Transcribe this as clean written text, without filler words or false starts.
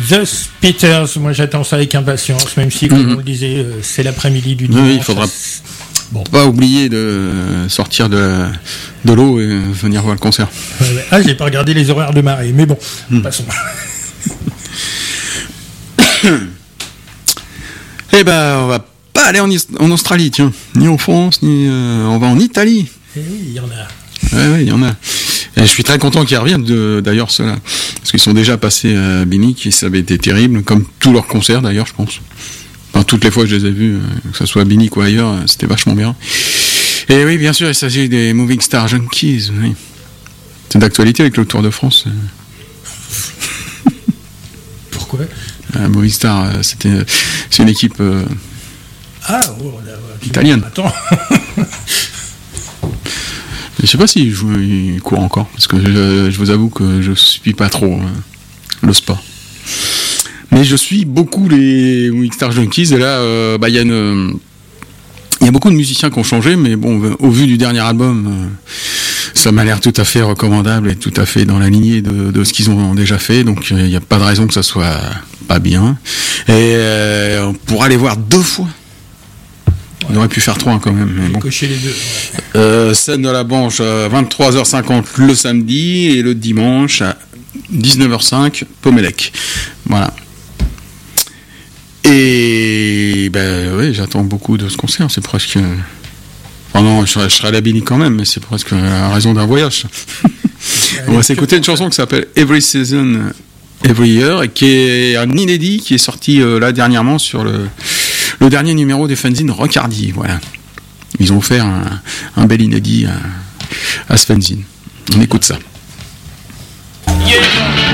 The Spitters, moi j'attends ça avec impatience, même si, comme on le disait, c'est l'après-midi du dimanche. Oui, il faudra pas oublier de sortir de l'eau et venir voir le concert. Ouais. Ah, j'ai pas regardé les horaires de marée, mais bon, passons. Eh ben, on va pas aller en Australie, tiens, ni en France, ni on va en Italie. Eh oui, il y en a. Ouais, il y en a. Et je suis très content qu'ils reviennent, d'ailleurs, ceux-là. Parce qu'ils sont déjà passés à Binic et ça avait été terrible, comme tous leurs concerts, d'ailleurs, je pense. Enfin, toutes les fois que je les ai vus, que ce soit à Binic ou ailleurs, c'était vachement bien. Et oui, bien sûr, il s'agit des Moving Star Junkies. Oui. C'est d'actualité avec le Tour de France. Pourquoi Moving Star, c'est une équipe italienne. Attends. Je sais pas s'il court encore, parce que je vous avoue que je suis pas trop le sport. Mais je suis beaucoup les Moving Star Junkies, et là, il y a beaucoup de musiciens qui ont changé, mais bon, au vu du dernier album, ça m'a l'air tout à fait recommandable et tout à fait dans la lignée de ce qu'ils ont déjà fait, donc il n'y a pas de raison que ça soit pas bien. Et on pourra les voir 2 fois. On aurait pu faire 3 quand même. Mais bon. Cocher les 2. Scène de la Banche à 23h50 le samedi et le dimanche à 19h05 Pomélec. Voilà. Et oui, j'attends beaucoup de ce concert. C'est presque. Enfin non, je serai à la Binic quand même, mais c'est presque la raison d'un voyage. On va s'écouter une chanson qui s'appelle Every Season, Every Year, et qui est un inédit qui est sorti là dernièrement sur le dernier numéro des fanzines Rocardi. Voilà. Ils ont offert un bel inédit à ce fanzine. On écoute ça.